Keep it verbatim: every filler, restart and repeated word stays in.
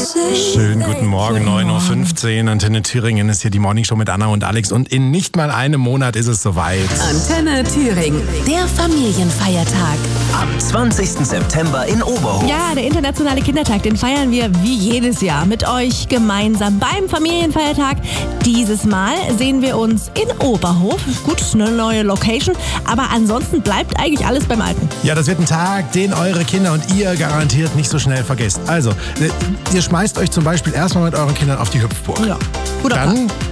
Schönen guten Morgen, neun Uhr fünfzehn. Antenne Thüringen ist hier die Morningshow mit Anna und Alex. Und in nicht mal einem Monat ist es soweit. Antenne Thüringen, der Familienfeiertag. Am zwanzigsten September in Oberhof. Ja, der internationale Kindertag, den feiern wir wie jedes Jahr mit euch gemeinsam beim Familienfeiertag. Dieses Mal sehen wir uns in Oberhof. Gut, ist eine neue Location, aber ansonsten bleibt eigentlich alles beim Alten. Ja, das wird ein Tag, den eure Kinder und ihr garantiert nicht so schnell vergesst. Also, ihr schmeißt euch zum Beispiel erstmal mit euren Kindern auf die Hüpfburg. Ja, guter Dann Plan.